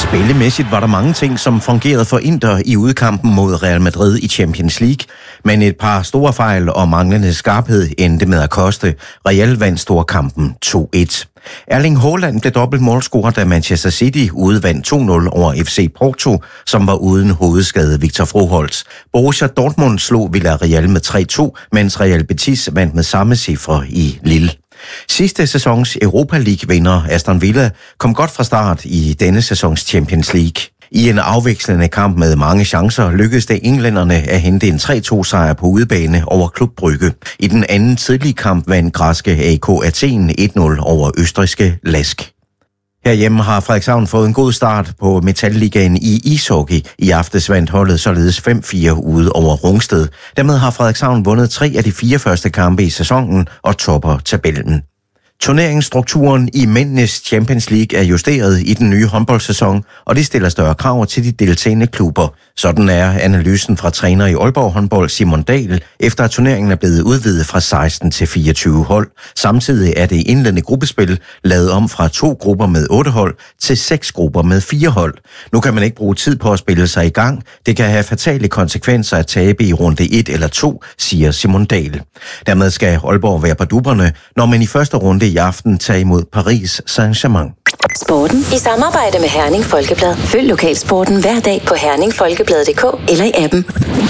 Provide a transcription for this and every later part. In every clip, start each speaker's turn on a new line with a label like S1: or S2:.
S1: Spillemæssigt var der mange ting, som fungerede for Inter i udkampen mod Real Madrid i Champions League, men et par store fejl og manglende skarphed endte med at koste. Real vandt storkampen 2-1. Erling Haaland blev dobbelt målscorer, da Manchester City udvandt 2-0 over FC Porto, som var uden hovedskade Victor Froholtz. Borussia Dortmund slog Villarreal med 3-2, mens Real Betis vandt med samme cifre i Lille. Sidste sæsons Europa League-vinder Aston Villa kom godt fra start i denne sæsons Champions League. I en afvekslende kamp med mange chancer lykkedes det englænderne at hente en 3-2-sejr på udebane over Club Brugge. I den anden tidlige kamp vandt græske AEK Athen 1-0 over østrigske Lask. Herhjemme har Frederikshavn fået en god start på Metalligaen i ishockey. I aftes vandt holdet således 5-4 ude over Rungsted. Dermed har Frederikshavn vundet 3 af de 4 første kampe i sæsonen og topper tabellen. Turneringsstrukturen i mændenes Champions League er justeret i den nye håndboldsæson, og det stiller større krav til de deltagende klubber. Sådan er analysen fra træner i Aalborg håndbold Simon Dahl, efter at turneringen er blevet udvidet fra 16 til 24 hold. Samtidig er det indledende gruppespil lavet om fra 2 grupper med 8 hold til 6 grupper med 4 hold. Nu kan man ikke bruge tid på at spille sig i gang. Det kan have fatale konsekvenser at tabe i runde 1 eller 2, siger Simon Dahl. Dermed skal Aalborg være på dupperne, når man i første runde i aften tager imod Paris Saint-Germain.
S2: Sporten i samarbejde med Herning Folkeblad. Følg lokalsporten hver dag på herningfolkeblad.dk eller i appen.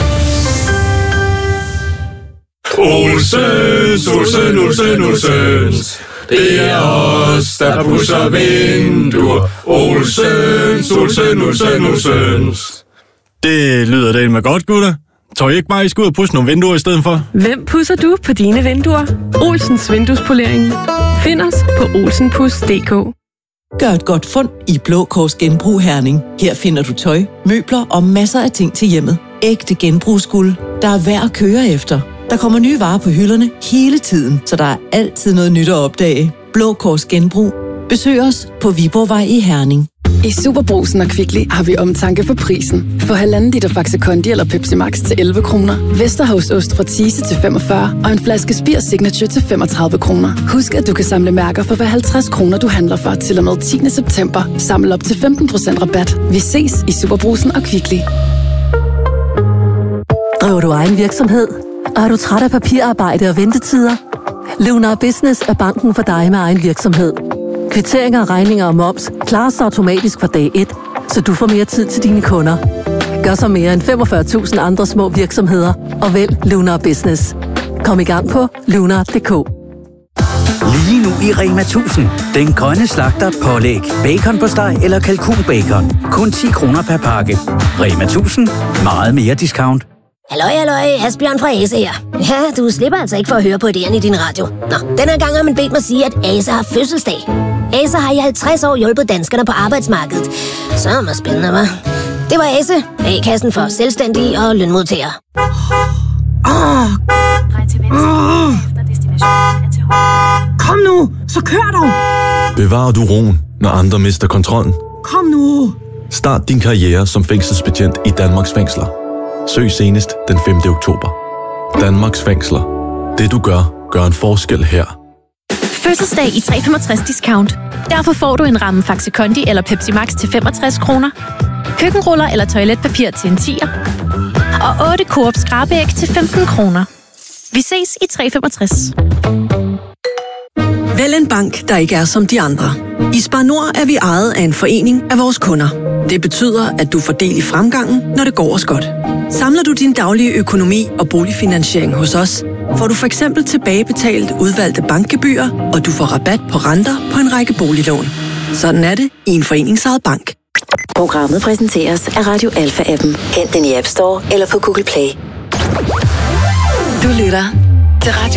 S3: Olsens, Olsen, Olsen, Olsens. Det er os, der pusser vinduer. Olsens, Olsen, Olsen, Olsens.
S4: Det lyder da med godt, gutter. Tror I ikke bare, I skal ud og pudse nogle vinduer i stedet for?
S5: Hvem pudser du på dine vinduer? Olsens Vinduespolering. Find os på olsenpus.dk.
S6: Gør et godt fund i Blå Kors Genbrug Herning. Her finder du tøj, møbler og masser af ting til hjemmet. Ægte genbrugsguld, der er værd at køre efter. Der kommer nye varer på hylderne hele tiden, så der er altid noget nyt at opdage. Blå Kors Genbrug. Besøg os på Viborgvej i Herning.
S7: I Superbrugsen og Kvickly har vi omtanke for prisen. For 1,5 liter Faxe Kondi eller Pepsi Max til 11 kroner. Vesterhavsost fra Thise til 45 og en flaske Spir Signature til 35 kroner. Husk, at du kan samle mærker for hver 50 kroner, du handler for til og med 10. september. Samle op til 15% rabat. Vi ses i Superbrugsen og Kvickly.
S8: Driver du egen virksomhed? Og er du træt af papirarbejde og ventetider? Lunar Business er banken for dig med egen virksomhed. Kvitteringer, regninger og moms klares automatisk fra dag 1, så du får mere tid til dine kunder. Gør så mere end 45.000 andre små virksomheder og vælg Lunar Business. Kom i gang på lunar.dk.
S9: Lige nu i Rema 1000. Den grønne slagter pålæg, bacon på steg eller kalkunbacon. Kun 10 kroner per pakke. Rema 1000. Meget mere discount.
S10: Halløj, Asbjørn fra Ase her. Ja, du slipper altså ikke for at høre på idéerne i din radio. Nå, den her gang har man bedt mig sige, at Ase har fødselsdag. Ase har i 50 år hjulpet danskerne på arbejdsmarkedet. Så er det spændende, hva'? Det var Ase, A-kassen for selvstændige og lønmodtagere.
S11: Kom nu, så kør dog!
S12: Bevarer du roen, når andre mister kontrollen?
S11: Kom nu!
S12: Start din karriere som fængselsbetjent i Danmarks fængsler. Søg senest den 5. oktober. Danmarks fængsler. Det du gør, gør en forskel her.
S13: Fødselsdag i 365 discount. Derfor får du en ramme Faxe Kondi eller Pepsi Max til 65 kroner. Køkkenruller eller toiletpapir til en 10'er. Og 8 Coop skrabeæg til 15 kroner. Vi ses i 365.
S14: Vælg en bank, der ikke er som de andre. I Spar Nord er vi ejet af en forening af vores kunder. Det betyder, at du får del i fremgangen, når det går os godt. Samler du din daglige økonomi og boligfinansiering hos os, får du for eksempel tilbagebetalt udvalgte bankgebyrer, og du får rabat på renter på en række boliglån. Sådan er det i en foreningsejet bank.
S2: Programmet præsenteres af Radio Alpha-appen. Hent den i App Store eller på Google Play.
S14: Du lytter til Radio